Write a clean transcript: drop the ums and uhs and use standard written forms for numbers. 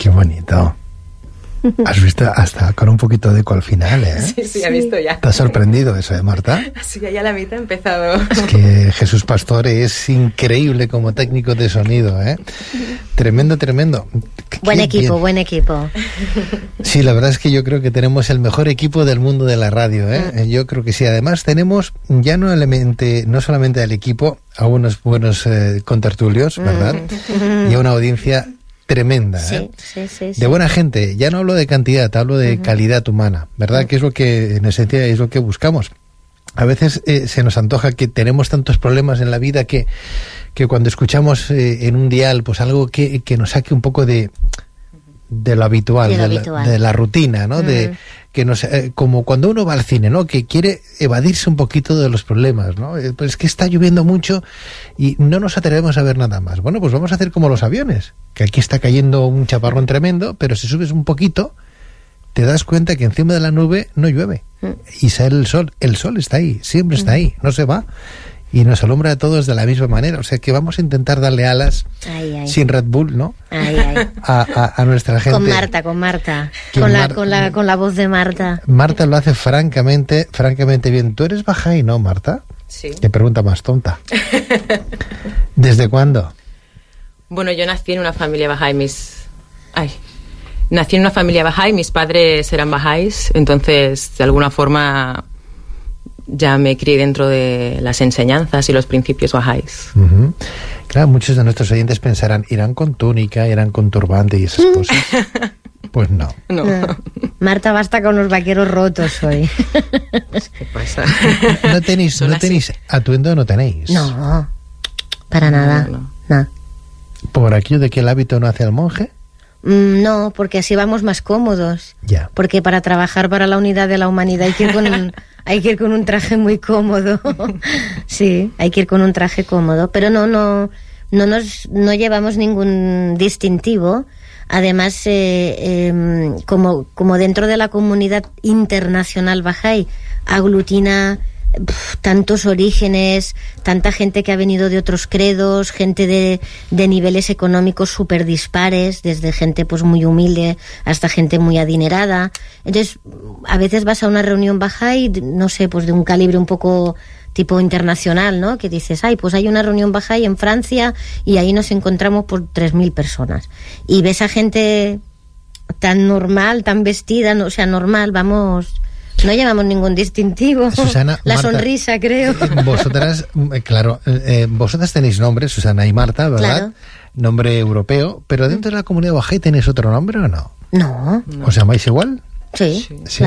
Qué bonito. Has visto hasta con un poquito de eco al final, ¿eh? Sí, he visto ya. ¿Te ha sorprendido eso, Marta? Así que ya la mitad ha empezado. Es que Jesús Pastor es increíble como técnico de sonido, ¿eh? Tremendo. Buen equipo. Sí, la verdad es que yo creo que tenemos el mejor equipo del mundo de la radio, ¿eh? Yo creo que sí. Además tenemos ya no solamente al equipo, a unos buenos contertulios, ¿verdad? Y a una audiencia tremenda, ¿eh? Sí. De buena gente. Ya no hablo de cantidad, hablo de calidad humana, ¿verdad? Que es lo que, en esencia, es lo que buscamos. A veces se nos antoja que tenemos tantos problemas en la vida que cuando escuchamos en un dial pues algo que nos saque un poco de lo habitual, de la rutina, ¿no? De que nos como cuando uno va al cine, ¿no? Que quiere evadirse un poquito de los problemas, ¿no? Pues es que está lloviendo mucho y no nos atrevemos a ver nada más. Bueno, pues vamos a hacer como los aviones, que aquí está cayendo un chaparrón tremendo, pero si subes un poquito te das cuenta que encima de la nube no llueve y sale el sol. El sol está ahí, siempre está ahí, no se va. Y nos alumbra a todos de la misma manera. O sea que vamos a intentar darle alas sin Red Bull, ¿no? A nuestra gente. Con Marta. Con la voz de Marta. Marta lo hace francamente bien. ¿Tú eres bahá'í, no, Marta? Sí. Qué pregunta más tonta. ¿Desde cuándo? Bueno, yo nací en una familia bahá'í. Nací en una familia bahá'í, mis padres eran bahá'ís, entonces de alguna forma ya me crié dentro de las enseñanzas y los principios bahá'ís. Claro, muchos de nuestros oyentes pensarán, irán con túnica, irán con turbante y esas cosas. Pues no. Marta basta con los vaqueros rotos hoy. ¿Qué pasa? ¿No tenéis atuendo? ¿No tenéis? No, para nada. No. ¿Por aquello de que el hábito no hace al monje? No, porque así vamos más cómodos. Ya. Porque para trabajar para la unidad de la humanidad hay que ir con un traje muy cómodo. Sí, hay que ir con un traje cómodo. Pero no llevamos ningún distintivo. Además, como dentro de la comunidad internacional bahá'í aglutina tantos orígenes, tanta gente que ha venido de otros credos, gente de niveles económicos súper dispares, desde gente pues muy humilde hasta gente muy adinerada. Entonces, a veces vas a una reunión bahá'í, no sé, pues de un calibre un poco tipo internacional, ¿no? Que dices, pues hay una reunión bahá'í en Francia y ahí nos encontramos por 3.000 personas. Y ves a gente tan normal, tan vestida, normal, vamos... No llevamos ningún distintivo. Susana, Marta, sonrisa, creo. Vosotras, claro, vosotras tenéis nombre, Susana y Marta, ¿verdad? Claro. Nombre europeo, pero dentro de la comunidad bahá'í tenéis otro nombre, ¿o no? No. ¿Os llamáis igual? Sí.